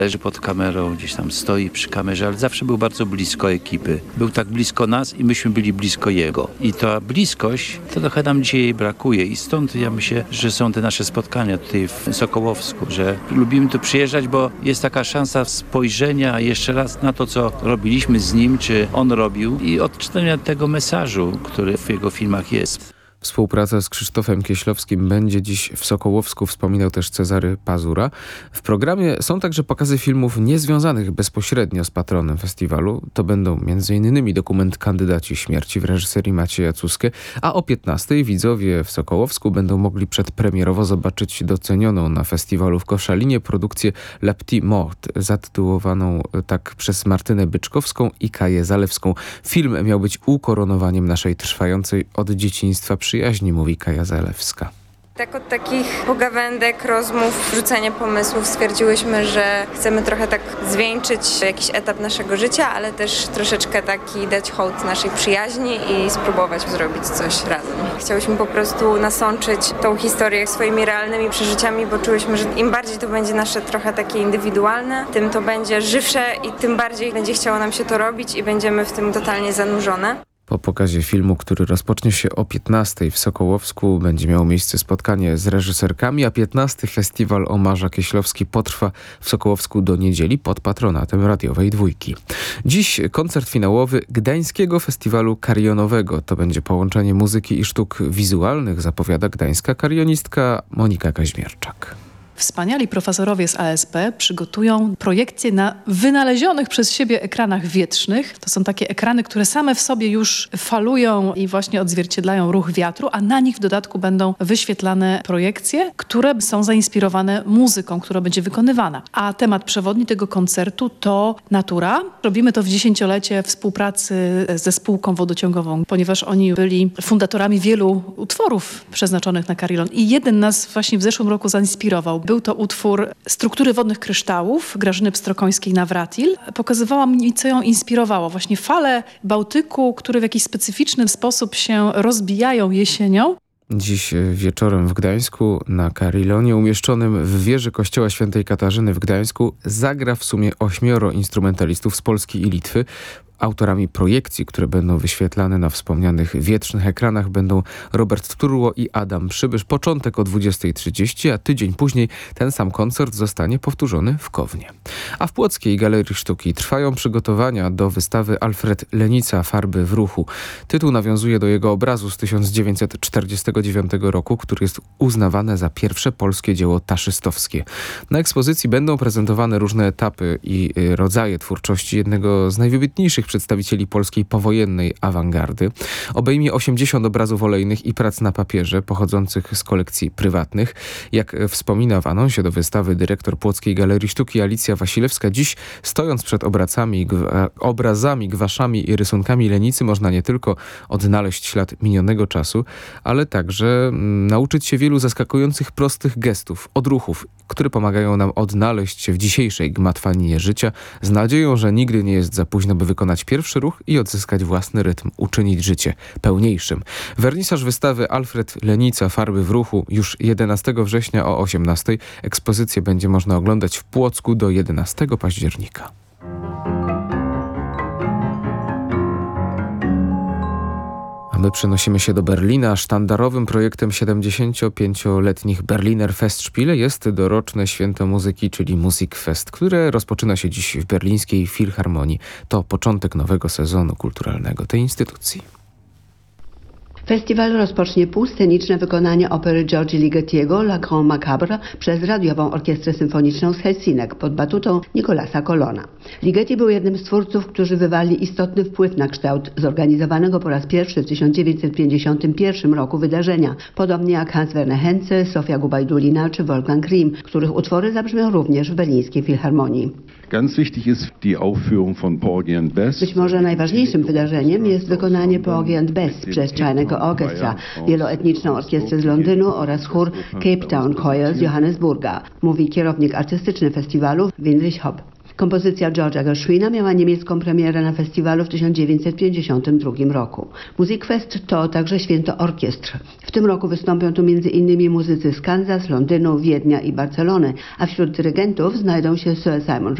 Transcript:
leży pod kamerą, gdzieś tam stoi przy kamerze, ale zawsze był bardzo blisko ekipy. Był tak blisko nas i myśmy byli blisko jego. I ta bliskość, to trochę nam dzisiaj jej brakuje i stąd ja myślę, że są te nasze spotkania tutaj w Sokołowsku, że lubimy tu przyjeżdżać, bo jest taka szansa spojrzenia jeszcze raz na to, co robiliśmy z nim, czy on robił i odczytania tego mesażu, który w jego filmach jest. Współpraca z Krzysztofem Kieślowskim będzie dziś w Sokołowsku, wspominał też Cezary Pazura. W programie są także pokazy filmów niezwiązanych bezpośrednio z patronem festiwalu. To będą m.in. dokument Kandydaci śmierci w reżyserii Macieja Cuskę, a o 15:00 widzowie w Sokołowsku będą mogli przedpremierowo zobaczyć docenioną na festiwalu w Koszalinie produkcję La Petite Mort, zatytułowaną tak przez Martynę Byczkowską i Kaję Zalewską. Film miał być ukoronowaniem naszej trwającej od dzieciństwa przyjaźni, mówi Kaja Zalewska. Tak od takich pogawędek, rozmów, rzucania pomysłów stwierdziłyśmy, że chcemy trochę tak zwieńczyć jakiś etap naszego życia, ale też troszeczkę taki dać hołd naszej przyjaźni i spróbować zrobić coś razem. Chciałyśmy po prostu nasączyć tą historię swoimi realnymi przeżyciami, bo czułyśmy, że im bardziej to będzie nasze trochę takie indywidualne, tym to będzie żywsze i tym bardziej będzie chciało nam się to robić i będziemy w tym totalnie zanurzone. Po pokazie filmu, który rozpocznie się o 15:00 w Sokołowsku, będzie miało miejsce spotkanie z reżyserkami, a 15. Festiwal Omarza Kieślowski potrwa w Sokołowsku do niedzieli pod patronatem radiowej Dwójki. Dziś koncert finałowy Gdańskiego Festiwalu Karionowego. To będzie połączenie muzyki i sztuk wizualnych, zapowiada gdańska karionistka Monika Kaźmierczak. Wspaniali profesorowie z ASP przygotują projekcje na wynalezionych przez siebie ekranach wietrznych. To są takie ekrany, które same w sobie już falują i właśnie odzwierciedlają ruch wiatru, a na nich w dodatku będą wyświetlane projekcje, które są zainspirowane muzyką, która będzie wykonywana. A temat przewodni tego koncertu to natura. Robimy to w 10-lecie współpracy ze spółką wodociągową, ponieważ oni byli fundatorami wielu utworów przeznaczonych na Carillon. I jeden nas właśnie w zeszłym roku zainspirował. Był to utwór Struktury wodnych kryształów Grażyny Pstrokońskiej-Nawratil. Pokazywała mi, co ją inspirowało. Właśnie fale Bałtyku, które w jakiś specyficzny sposób się rozbijają jesienią. Dziś wieczorem w Gdańsku na Carillonie umieszczonym w wieży kościoła świętej Katarzyny w Gdańsku zagra w sumie 8 instrumentalistów z Polski i Litwy. Autorami projekcji, które będą wyświetlane na wspomnianych wietrznych ekranach, będą Robert Turło i Adam Przybysz. Początek o 20:30, a tydzień później ten sam koncert zostanie powtórzony w Kownie. A w Płockiej Galerii Sztuki trwają przygotowania do wystawy Alfred Lenica Farby w ruchu. Tytuł nawiązuje do jego obrazu z 1949 roku, który jest uznawane za pierwsze polskie dzieło taszystowskie. Na ekspozycji będą prezentowane różne etapy i rodzaje twórczości jednego z najwybitniejszych przedstawicieli polskiej powojennej awangardy. Obejmie 80 obrazów olejnych i prac na papierze pochodzących z kolekcji prywatnych. Jak wspomina w anonsie do wystawy dyrektor Płockiej Galerii Sztuki Alicja Wasilewska, dziś stojąc przed obrazami, gwaszami i rysunkami Lenicy można nie tylko odnaleźć ślad minionego czasu, ale także nauczyć się wielu zaskakujących prostych gestów, odruchów, które pomagają nam odnaleźć się w dzisiejszej gmatwaninie życia z nadzieją, że nigdy nie jest za późno, by wykonać pierwszy ruch i odzyskać własny rytm, uczynić życie pełniejszym. Wernisaż wystawy Alfred Lenica Farby w ruchu już 11 września o 18:00. Ekspozycję będzie można oglądać w Płocku do 11 października. My przenosimy się do Berlina. Sztandarowym projektem 75-letnich Berliner Festspiele jest doroczne święto muzyki, czyli Musikfest, które rozpoczyna się dziś w berlińskiej Filharmonii. To początek nowego sezonu kulturalnego tej instytucji. Festiwal rozpocznie półsceniczne wykonanie opery Giorgi Ligetiego La Grande Macabre przez Radiową Orkiestrę Symfoniczną z Helsinek pod batutą Nicolasa Colonna. Ligeti był jednym z twórców, którzy wywali istotny wpływ na kształt zorganizowanego po raz pierwszy w 1951 roku wydarzenia, podobnie jak Hans-Werner Henze, Sofia Gubajdulina czy Wolfgang Grimm, których utwory zabrzmią również w berlińskiej Filharmonii. Ganz wichtig ist die Aufführung von Porgy and Bess. Być może najważniejszym wydarzeniem jest wykonanie Porgy and Bess przez Czarnego Orchestra, wieloetniczną orkiestrę z Londynu oraz chór Cape Town Choir z Johannesburga, mówi kierownik artystyczny festiwalu Winrich Hopp. Kompozycja George'a Gershwina miała niemiecką premierę na festiwalu w 1952 roku. Musikfest to także święto orkiestr. W tym roku wystąpią tu m.in. muzycy z Kansas, Londynu, Wiednia i Barcelony, a wśród dyrygentów znajdą się Sir Simon